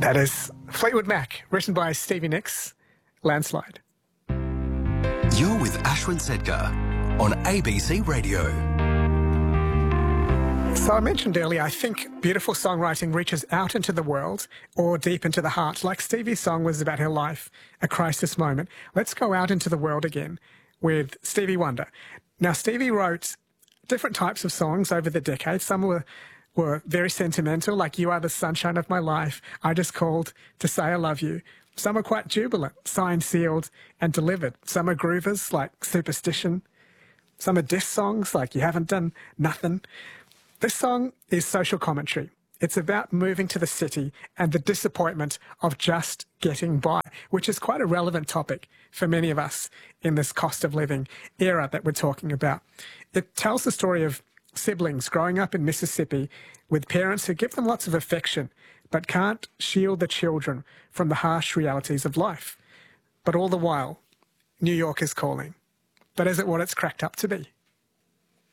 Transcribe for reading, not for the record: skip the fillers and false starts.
That is Fleetwood Mac, written by Stevie Nicks, Landslide. You're with Ashwin Sedkar on ABC Radio. So I mentioned earlier, I think beautiful songwriting reaches out into the world or deep into the heart. Like Stevie's song was about her life, a crisis moment. Let's go out into the world again with Stevie Wonder. Now, Stevie wrote different types of songs over the decades. Some were very sentimental, like You Are the Sunshine of My Life, I Just Called to Say I Love You. Some are quite jubilant, signed, sealed, and delivered. Some are groovers, like Superstition. Some are diss songs, like You Haven't Done Nothing. This song is social commentary. It's about moving to the city and the disappointment of just getting by, which is quite a relevant topic for many of us in this cost of living era that we're talking about. It tells the story of siblings growing up in Mississippi with parents who give them lots of affection but can't shield the children from the harsh realities of life. But all the while, New York is calling. But is it what it's cracked up to be?